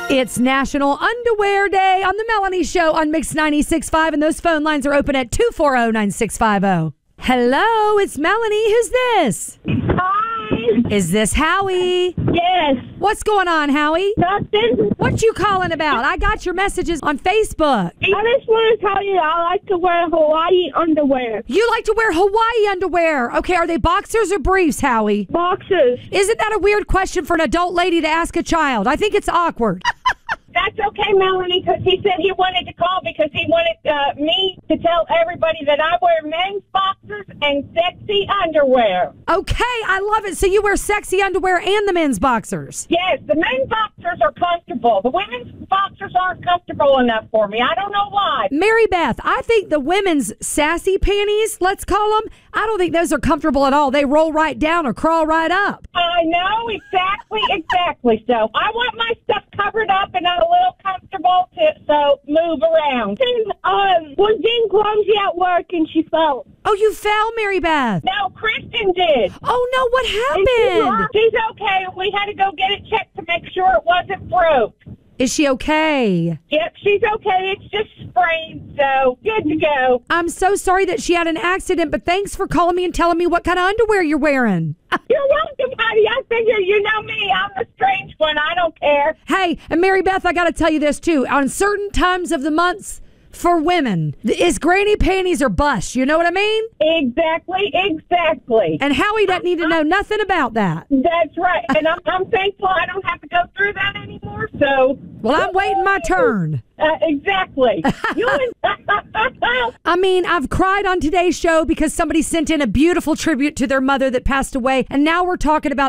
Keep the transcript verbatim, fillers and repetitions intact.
It's National Underwear Day on the Melanie Show on Mix ninety-six point five, and those phone lines are open at two four zero, nine six five zero. Hello, it's Melanie. Who's this? Hi. Is this Howie? Yes. What's going on, Howie? Nothing. What you calling about? I got your messages on Facebook. I just want to tell you I like to wear Hawaii underwear. You like to wear Hawaii underwear. Okay, are they boxers or briefs, Howie? Boxers. Isn't that a weird question for an adult lady to ask a child? I think it's awkward. That's okay, Melanie, because he said he wanted to call because he wanted uh, me to tell everybody that I wear men's boxers and sexy underwear. Okay, I love it. So you wear sexy underwear and the men's boxers. Yes, the men's boxers are comfortable. The women's boxers aren't comfortable enough for me. I don't know why. Mary Beth, I think the women's sassy panties, let's call them, I don't think those are comfortable at all. They roll right down or crawl right up. I know, exactly, exactly. So I want my stuff covered up and I'm a little comfortable to so move around. And, um, was being clumsy at work and she fell. Oh, you fell, Mary Beth. No, Kristen did. Oh, no, what happened? She's okay. We had to go get it checked to make sure it wasn't broke. Is she okay? Yep, she's okay. It's just sprained, so good to go. I'm so sorry that she had an accident, but thanks for calling me and telling me what kind of underwear you're wearing. You're welcome, honey. I figure you know me. I'm the strange one. I don't care. Hey, and Mary Beth, I got to tell you this, too. On certain times of the months, for women, it's granny panties or bust. You know what I mean? Exactly, exactly. And Howie doesn't need to know nothing about that. That's right. And I'm, I'm thankful I don't have to go through that anymore, so... Well, I'm waiting my turn. Uh, exactly. You I mean, I've cried on today's show because somebody sent in a beautiful tribute to their mother that passed away, and now we're talking about